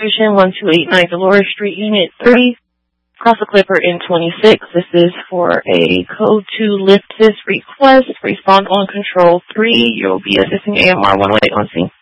Distribution, 1289 Dolores Street, Unit 3, Casa Clipper N26. This is for a Code 2 lift this request. Respond on Control 3. You'll be assisting AMR 108 on scene.